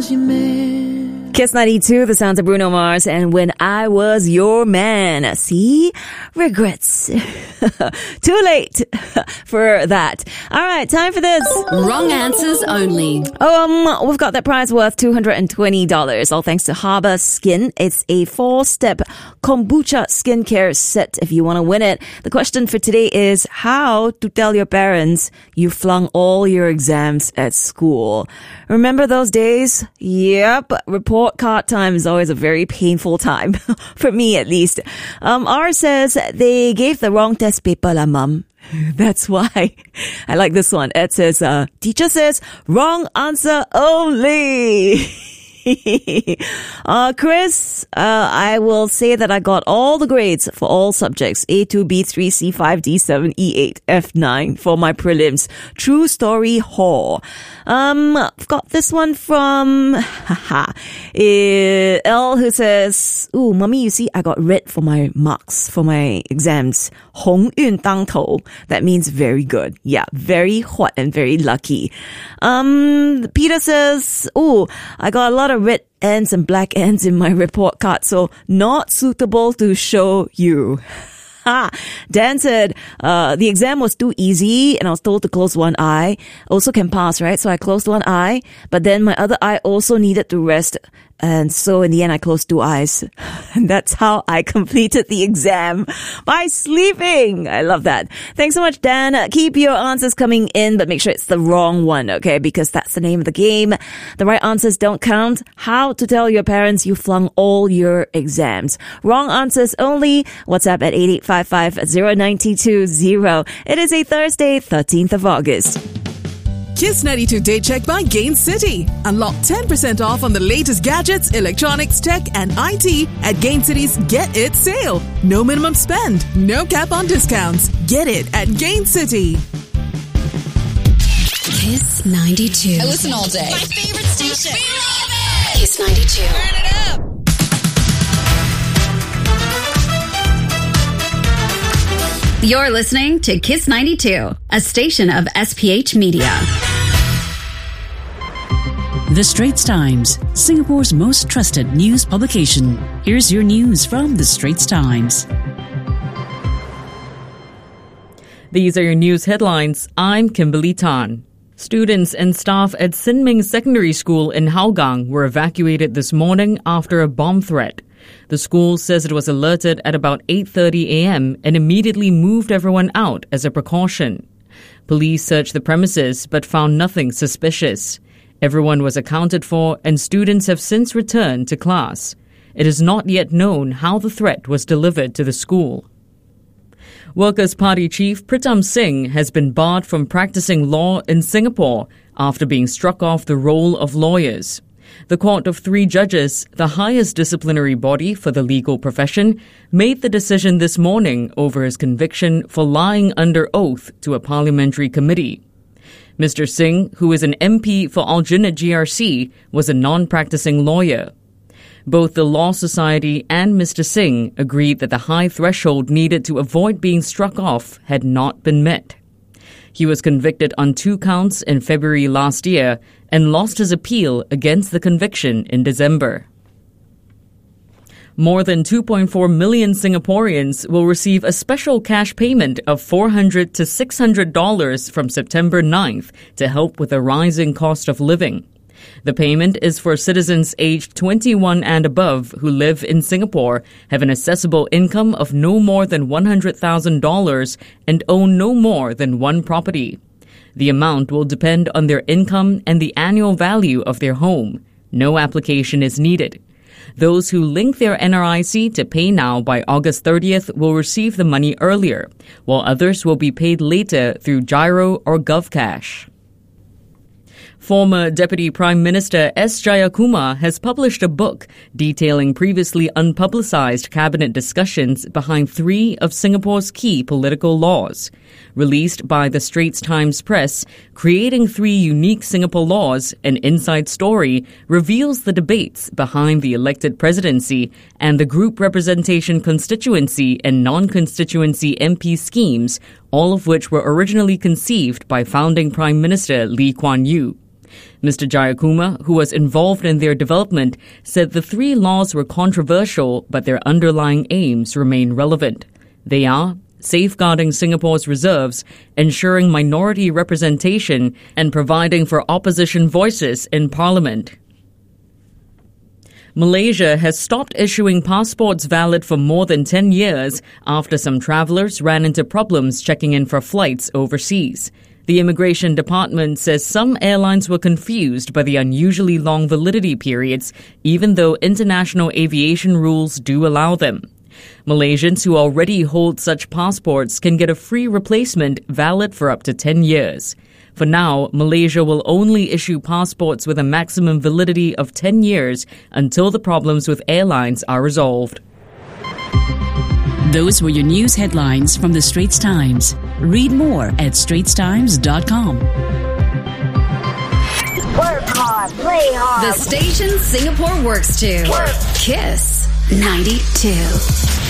Kiss 92, the sounds of Bruno Mars, and When I Was Your Man. See? Regrets. Too late for that. All right, time for this. Wrong answers only. We've got that prize worth $220, all thanks to Harbour Skin. It's a 4-step kombucha skincare set if you want to win it. The question for today is how to tell your parents you flung all your exams at school. Remember those days? Yep. Report card time is always a very painful time. For me, at least. R says they gave the wrong test paper, la mum. That's why. I like this one. Ed says, teacher says, wrong answer only. Chris, I will say that I got all the grades for all subjects. A2, B3, C5, D7, E8, F9 for my prelims. True story, I've got this one from L who says, ooh, mommy, you see, I got red for my marks for my exams. 鸿运当头. That means very good. Yeah, very hot and very lucky. Peter says, ooh, I got a lot of red ends and black ends in my report card, so not suitable to show you. Dan said, the exam was too easy and I was told to close one eye. Also can pass, right? So I closed one eye, but then my other eye also needed to rest. And so in the end, I closed 2 eyes. And that's how I completed the exam, by sleeping. I love that. Thanks so much, Dan. Keep your answers coming in, but make sure it's the wrong one, okay? Because that's the name of the game. The right answers don't count. How to tell your parents you flung all your exams. Wrong answers only. WhatsApp at 8855-0922. It is a Thursday, 13th of August. Kiss 92 Day Check by Gain City. Unlock 10% off on the latest gadgets, electronics, tech, and IT at Gain City's Get It sale. No minimum spend, no cap on discounts. Get it at Gain City. Kiss 92. I listen all day. My favorite station. We love it. Kiss 92. Turn it up. You're listening to Kiss 92, a station of SPH Media. The Straits Times, Singapore's most trusted news publication. Here's your news from The Straits Times. These are your news headlines. I'm Kimberly Tan. Students and staff at Sin Ming Secondary School in Hougang were evacuated this morning after a bomb threat. The school says it was alerted at about 8:30 a.m. and immediately moved everyone out as a precaution. Police searched the premises but found nothing suspicious. Everyone was accounted for and students have since returned to class. It is not yet known how the threat was delivered to the school. Workers' Party Chief Pritam Singh has been barred from practicing law in Singapore after being struck off the roll of lawyers. The court of 3 judges, the highest disciplinary body for the legal profession, made the decision this morning over his conviction for lying under oath to a parliamentary committee. Mr. Singh, who is an MP for Aljunied GRC, was a non-practicing lawyer. Both the Law Society and Mr. Singh agreed that the high threshold needed to avoid being struck off had not been met. He was convicted on 2 counts in February last year and lost his appeal against the conviction in December. More than 2.4 million Singaporeans will receive a special cash payment of $400 to $600 from September 9th to help with the rising cost of living. The payment is for citizens aged 21 and above who live in Singapore, have an assessable income of no more than $100,000 and own no more than 1 property. The amount will depend on their income and the annual value of their home. No application is needed. Those who link their NRIC to Pay Now by August 30th will receive the money earlier, while others will be paid later through Giro or GovCash. Former Deputy Prime Minister S. Jayakumar has published a book detailing previously unpublicized cabinet discussions behind 3 of Singapore's key political laws. Released by the Straits Times Press, Creating 3 Unique Singapore Laws, an Inside Story, reveals the debates behind the elected presidency and the group representation constituency and non-constituency MP schemes, all of which were originally conceived by founding Prime Minister Lee Kuan Yew. Mr. Jayakumar, who was involved in their development, said the 3 laws were controversial, but their underlying aims remain relevant. They are safeguarding Singapore's reserves, ensuring minority representation, and providing for opposition voices in Parliament. Malaysia has stopped issuing passports valid for more than 10 years after some travellers ran into problems checking in for flights overseas. The Immigration Department says some airlines were confused by the unusually long validity periods, even though international aviation rules do allow them. Malaysians who already hold such passports can get a free replacement valid for up to 10 years. For now, Malaysia will only issue passports with a maximum validity of 10 years until the problems with airlines are resolved. Those were your news headlines from the Straits Times. Read more at straitstimes.com. Work hard, play hard. The station Singapore works to. Kiss 92.